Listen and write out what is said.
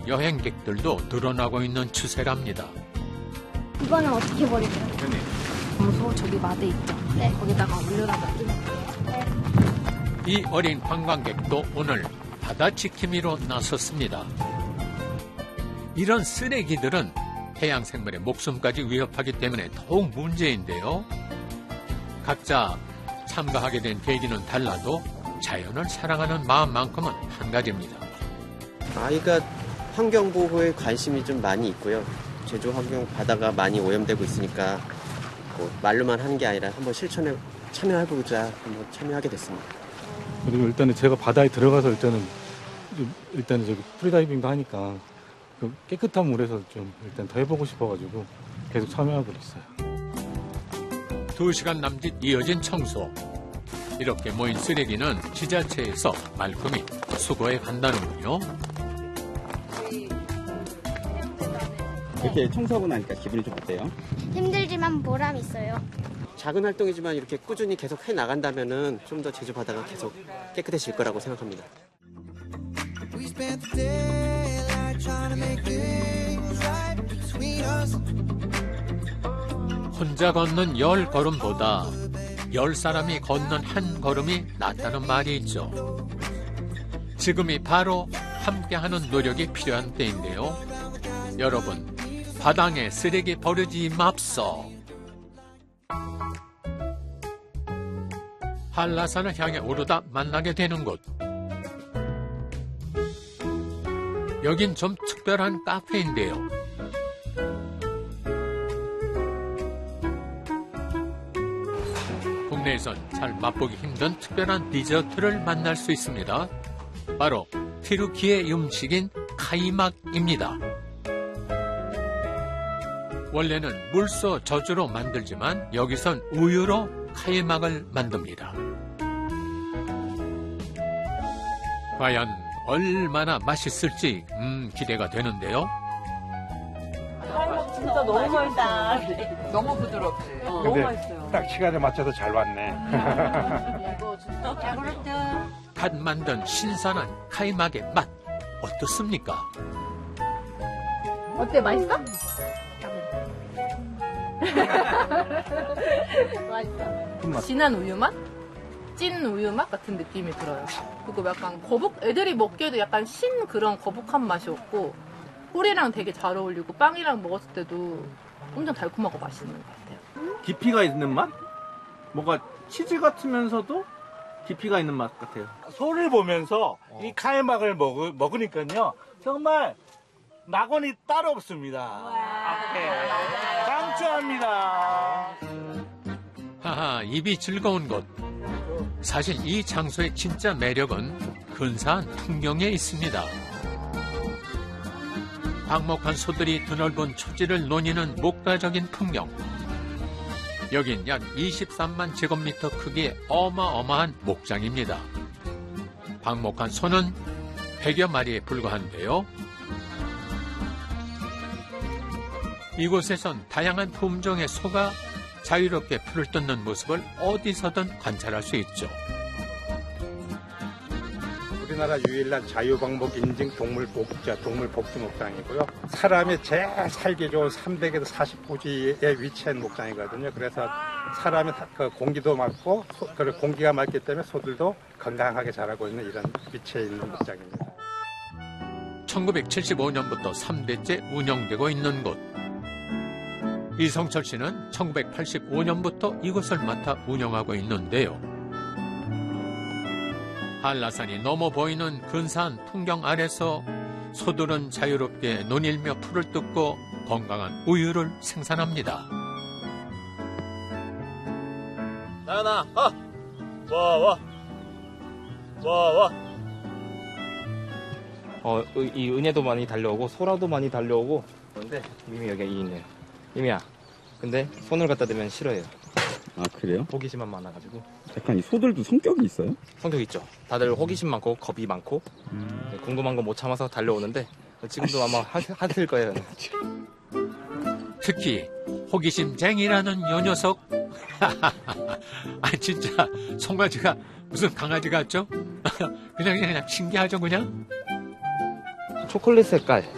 여행객들도 늘어나고 있는 추세랍니다. 이거는 어떻게 버릴까요? 무서워, 저기 마대 있죠? 네. 거기다가 올려다 놔두면. 이 어린 관광객도 오늘 바다 지킴이로 나섰습니다. 이런 쓰레기들은 해양 생물의 목숨까지 위협하기 때문에 더욱 문제인데요. 각자 참가하게 된 계기는 달라도 자연을 사랑하는 마음만큼은 한 가지입니다. 아이가 환경보호에 관심이 좀 많이 있고요. 제주 환경 바다가 많이 오염되고 있으니까 뭐 말로만 하는 게 아니라 한번 실천에 참여해보자 한번 참여하게 됐습니다. 그리고 일단은 제가 바다에 들어가서 일단은 저기 프리다이빙도 하니까 그 깨끗한 물에서 좀 일단 더 해보고 싶어가지고 계속 참여하고 있어요. 2시간 남짓 이어진 청소. 이렇게 모인 쓰레기는 지자체에서 말끔히 수거해 간다는군요. 이렇게 청소하고 나니까 기분이 좀 어때요? 힘들지만 보람 있어요. 작은 활동이지만 이렇게 꾸준히 계속 해나간다면은 좀 더 제주 바다가 계속 깨끗해질 거라고 생각합니다. 혼자 걷는 10걸음보다 10사람이 걷는 한 걸음이 낫다는 말이 있죠. 지금이 바로 함께하는 노력이 필요한 때인데요. 여러분, 바닥에 쓰레기 버리지 맙소. 한라산을 향해 오르다 만나게 되는 곳. 여긴 좀 특별한 카페인데요. 국내에선 잘 맛보기 힘든 특별한 디저트를 만날 수 있습니다. 바로 튀르키예 음식인 카이막입니다. 원래는 물소 젖으로 만들지만 여기선 우유로 카이막을 만듭니다. 과연 얼마나 맛있을지 기대가 되는데요. 진짜 너무 맛있다. 너무 부드럽지. 너무 맛있어요. 딱 시간에 맞춰서 잘 왔네. 갓 만든 신선한 카이막의 맛 어떻습니까? 어때, 맛있어? 맛있어. 진한 우유 맛? 찐 우유 맛 같은 느낌이 들어요. 그리고 약간 애들이 먹기에도 약간 신 그런 거북한 맛이 없고, 꿀이랑 되게 잘 어울리고, 빵이랑 먹었을 때도 엄청 달콤하고 맛있는 것 같아요. 깊이가 있는 맛? 뭔가 치즈 같으면서도 깊이가 있는 맛 같아요. 소를 보면서 이 카이막을 먹으니까요. 정말 낙원이 따로 없습니다. 강추합니다. 하하, 입이 즐거운 곳. 사실 이 장소의 진짜 매력은 근사한 풍경에 있습니다. 광목한 소들이 드넓은 초지를 노니는 목가적인 풍경. 여긴 약 23만 제곱미터 크기의 어마어마한 목장입니다. 광목한 소는 100여 마리에 불과한데요. 이곳에선 다양한 품종의 소가 자유롭게 풀을 뜯는 모습을 어디서든 관찰할 수 있죠. 우리나라 유일한 자유방목 인증 동물복지 목장이고요. 사람이 제일 살기 좋은 300에서 40도지에 위치한 목장이거든요. 그래서 사람이 공기도 맑고 그리고 공기가 맑기 때문에 소들도 건강하게 자라고 있는 이런 위치에 있는 목장입니다. 1975년부터 3대째 운영되고 있는 곳. 이성철 씨는 1985년부터 이곳을 맡아 운영하고 있는데요. 한라산이 넘어 보이는 근사한 풍경 아래서 소들은 자유롭게 논일며 풀을 뜯고 건강한 우유를 생산합니다. 나연아, 와. 이 은혜도 많이 달려오고 소라도 많이 달려오고 그런데 미미 여기 있네요. 미미야, 근데 손을 갖다 대면 싫어해요. 아, 그래요? 호기심만 많아가지고. 약간 이 소들도 성격이 있어요? 성격 있죠. 다들 호기심 많고 겁이 많고 궁금한 거 못 참아서 달려오는데 지금도 아마 하실 거예요. 특히 호기심쟁이라는 요 녀석. 아, 진짜 송아지가 무슨 강아지 같죠? 그냥 신기하죠, 그냥? 초콜릿 색깔